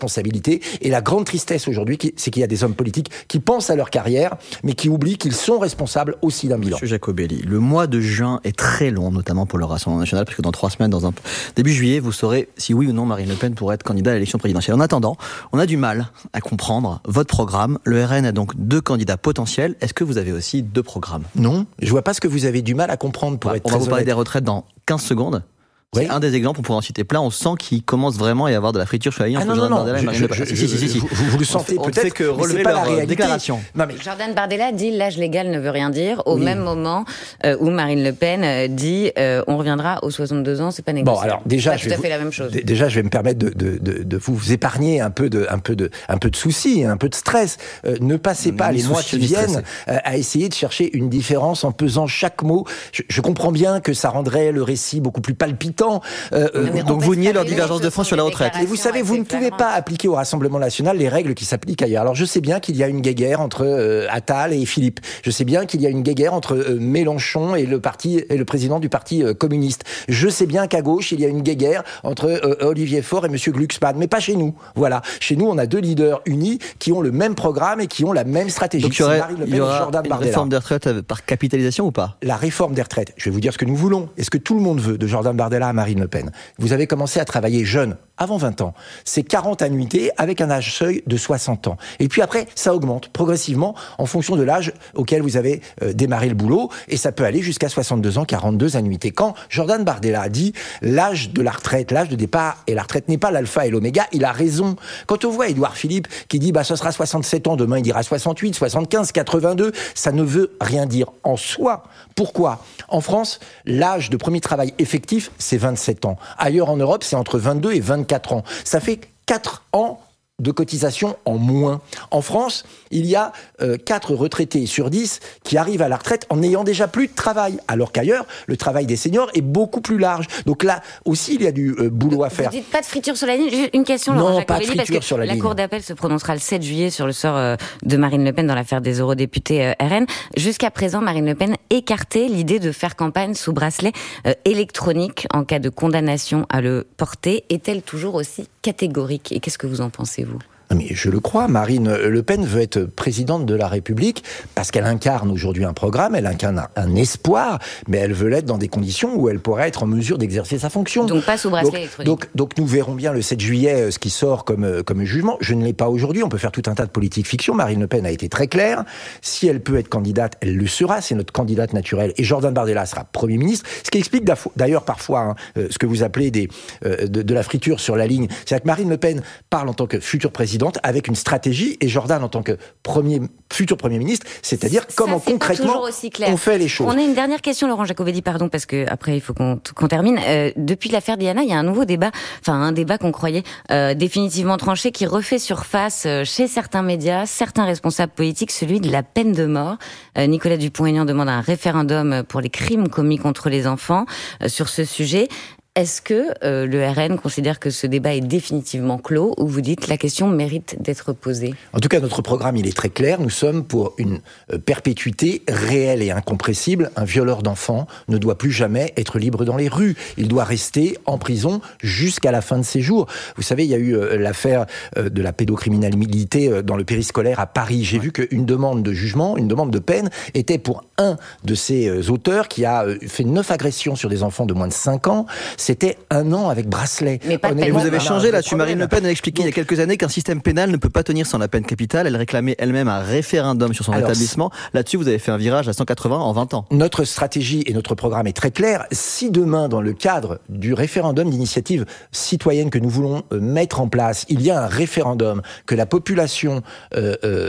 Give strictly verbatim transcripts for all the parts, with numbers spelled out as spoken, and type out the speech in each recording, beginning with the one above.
responsabilité. Et la grande tristesse aujourd'hui, c'est qu'il y a des hommes politiques qui pensent à leur carrière, mais qui oublient qu'ils sont responsables aussi d'un bilan. Monsieur Jacobelli, le mois de juin est très long, notamment pour le Rassemblement national, parce que dans trois semaines, dans un début juillet, vous saurez si oui ou non Marine Le Pen pourrait être candidat à l'élection présidentielle. En attendant, on a du mal à comprendre votre programme. Le R N a donc deux candidats potentiels. Est-ce que vous avez aussi deux programmes ? Non, je vois pas ce que vous avez du mal à comprendre pour bah, être on très va vous parler honnête. des retraites dans quinze secondes. C'est oui. un des exemples, on pourrait en citer plein. On sent qu'il commence vraiment à y avoir de la friture sur la ligne. Ah non, non, non, je, je, je, si, si, si. Vous, vous le sentez on peut-être, fait que relever pas leur la réalité. Déclaration. Non, mais... Jordan Bardella dit l'âge légal ne veut rien dire, au oui. même moment euh, où Marine Le Pen dit euh, on reviendra aux soixante-deux ans, c'est pas négociable. Bon, alors déjà, c'est je tout vais à fait vous, la même chose. D- déjà, je vais me permettre de, de, de, de vous épargner un peu de, un peu de, un peu de soucis, un peu de stress. Euh, ne passez pas les, les mois qui viennent euh, à essayer de chercher une différence en pesant chaque mot. Je, je comprends bien que ça rendrait le récit beaucoup plus palpitant. Euh, euh, donc vous niez leur divergence de fond sur la retraite. Et vous savez, vous ne pouvez pas appliquer au Rassemblement national les règles qui s'appliquent ailleurs. Alors je sais bien qu'il y a une guéguerre entre euh, Attal et Philippe. Je sais bien qu'il y a une guéguerre entre euh, Mélenchon et le parti et le président du parti euh, communiste. Je sais bien qu'à gauche il y a une guéguerre entre euh, Olivier Faure et Monsieur Glucksmann, mais pas chez nous. Voilà, chez nous on a deux leaders unis qui ont le même programme et qui ont la même stratégie. Donc il y, aurait, il y aura une réforme des retraites par capitalisation ou pas ? La réforme des retraites. Je vais vous dire ce que nous voulons et ce que tout le monde veut de Jordan Bardella à Marine Le Pen. Vous avez commencé à travailler jeune, avant vingt ans. C'est quarante annuités avec un âge seuil de soixante ans. Et puis après, ça augmente progressivement en fonction de l'âge auquel vous avez euh, démarré le boulot. Et ça peut aller jusqu'à soixante-deux ans, quarante-deux annuités. Quand Jordan Bardella a dit l'âge de la retraite, l'âge de départ et la retraite n'est pas l'alpha et l'oméga, il a raison. Quand on voit Édouard Philippe qui dit bah ce sera soixante-sept ans, demain il dira soixante-huit, soixante-quinze, quatre-vingt-deux, ça ne veut rien dire en soi. Pourquoi ? En France, l'âge de premier travail effectif, c'est vingt-sept ans. Ailleurs en Europe, c'est entre vingt-deux et vingt-quatre ans. Ça fait quatre ans de cotisation en moins. En France, il y a euh, quatre retraités sur dix qui arrivent à la retraite en n'ayant déjà plus de travail, alors qu'ailleurs, le travail des seniors est beaucoup plus large. Donc là aussi, il y a du euh, boulot à faire. Vous dites pas de friture sur la ligne. Juste une question, Laurent Non, Jacobelli, pas de friture parce que sur la, la ligne. Cour d'appel se prononcera le sept juillet sur le sort euh, de Marine Le Pen dans l'affaire des eurodéputés euh, R N. Jusqu'à présent, Marine Le Pen écartait l'idée de faire campagne sous bracelet euh, électronique en cas de condamnation à le porter. Est-elle toujours aussi catégorique ? Et qu'est-ce que vous en pensez, vous ? Mais je le crois, Marine Le Pen veut être présidente de la République parce qu'elle incarne aujourd'hui un programme, elle incarne un, un espoir, mais elle veut l'être dans des conditions où elle pourrait être en mesure d'exercer sa fonction. Donc pas sous bracelet donc, électronique. Donc, donc nous verrons bien le sept juillet ce qui sort comme, comme jugement. Je ne l'ai pas aujourd'hui, on peut faire tout un tas de politiques fiction. Marine Le Pen a été très claire. Si elle peut être candidate, elle le sera, c'est notre candidate naturelle. Et Jordan Bardella sera Premier ministre, ce qui explique d'ailleurs parfois hein, ce que vous appelez des, euh, de, de la friture sur la ligne. C'est-à-dire que Marine Le Pen parle en tant que future présidente avec une stratégie, et Jordan en tant que premier, futur Premier ministre, c'est-à-dire ça, comment concrètement on fait les choses. On a une dernière question, Laurent Jacobelli, pardon, parce que après il faut qu'on, qu'on termine. Euh, depuis l'affaire Diana, il y a un nouveau débat, enfin un débat qu'on croyait euh, définitivement tranché, qui refait surface euh, chez certains médias, certains responsables politiques, celui de la peine de mort. Euh, Nicolas Dupont-Aignan demande un référendum pour les crimes commis contre les enfants euh, sur ce sujet. Est-ce que euh, le R N considère que ce débat est définitivement clos, ou vous dites la question mérite d'être posée ? En tout cas, notre programme, il est très clair. Nous sommes pour une euh, perpétuité réelle et incompressible. Un violeur d'enfants ne doit plus jamais être libre dans les rues. Il doit rester en prison jusqu'à la fin de ses jours. Vous savez, il y a eu euh, l'affaire euh, de la pédocriminalité euh, dans le périscolaire à Paris. J'ai ouais. vu qu'une demande de jugement, une demande de peine, était pour un de ces euh, auteurs qui a euh, fait neuf agressions sur des enfants de moins de cinq ans. C'était un an avec bracelet. Mais pas de peine. Vous avez changé là-dessus. Marine Le Pen a expliqué Donc, il y a quelques années qu'un système pénal ne peut pas tenir sans la peine capitale. Elle réclamait elle-même un référendum sur son alors, rétablissement. Là-dessus, vous avez fait un virage à cent quatre-vingts en vingt ans. Notre stratégie et notre programme est très clair. Si demain, dans le cadre du référendum d'initiative citoyenne que nous voulons euh, mettre en place, il y a un référendum, que la population euh, euh,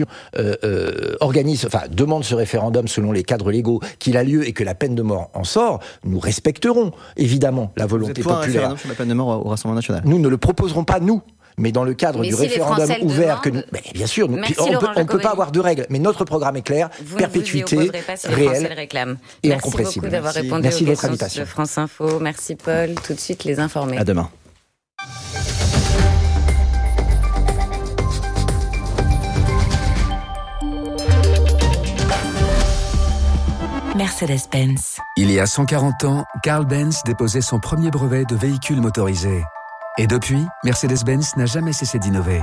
euh, organise, enfin demande ce référendum selon les cadres légaux, qu'il a lieu et que la peine de mort en sort, nous respecterons évidemment la volonté. Vous êtes pour un référendum sur la peine de mort au Rassemblement national ? Nous ne le proposerons pas, nous. Mais dans le cadre mais du si référendum ouvert demandent... que nous... Ben, bien sûr, nous... Merci, on Laurent ne peut pas avoir de règles, mais notre programme est clair, vous perpétuité, ne vous y pas si réelle le réclament. Et Merci incompressible. beaucoup d'avoir Merci. répondu Merci aux questions invitation. de France Info. Merci Paul, tout de suite les informés. À demain. Mercedes-Benz. Il y a cent quarante ans, Carl Benz déposait son premier brevet de véhicule motorisé. Et depuis, Mercedes-Benz n'a jamais cessé d'innover.